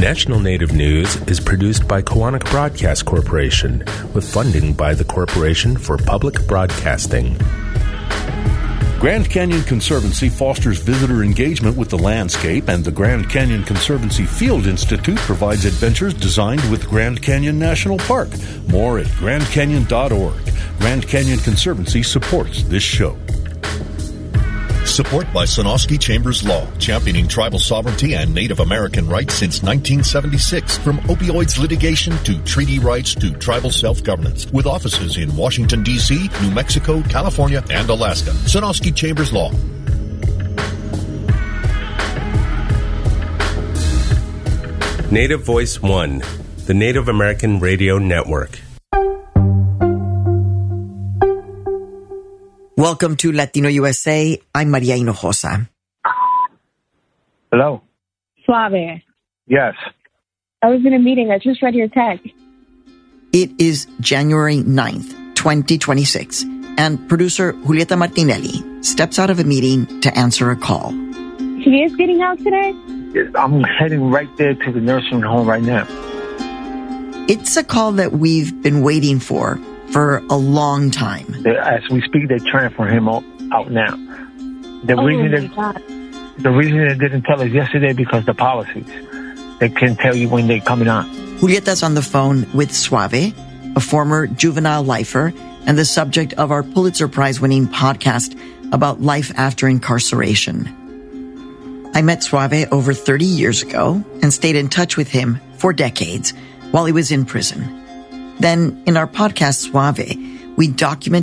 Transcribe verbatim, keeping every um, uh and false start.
National Native News is produced by Koahnic Broadcast Corporation with funding by the Corporation for Public Broadcasting. Grand Canyon Conservancy fosters visitor engagement with the landscape, and the Grand Canyon Conservancy Field Institute provides adventures designed with Grand Canyon National Park. More at grand canyon dot org. Grand Canyon Conservancy supports this show. Support by Sonosky Chambers Law, championing tribal sovereignty and Native American rights since nineteen seventy-six. From opioids litigation to treaty rights to tribal self-governance. With offices in Washington, D C, New Mexico, California, and Alaska. Sonosky Chambers Law. Native Voice One, the Native American Radio Network. Welcome to Latino U S A. I'm Maria Hinojosa. Hello. Suave. Yes. I was in a meeting. I just read your text. It is January ninth, twenty twenty-six, and producer Julieta Martinelli steps out of a meeting to answer a call. She is getting out today? I'm heading right there to the nursing home right now. It's a call that we've been waiting for for a long time. As we speak, they're transferring him out, out now. The oh reason my that, God. The reason they didn't tell us yesterday because the policies. They can tell you when they're coming on. Julieta's on the phone with Suave, a former juvenile lifer, and the subject of our Pulitzer Prize-winning podcast about life after incarceration. I met Suave over thirty years ago and stayed in touch with him for decades while he was in prison. Then, in our podcast, Suave, we documented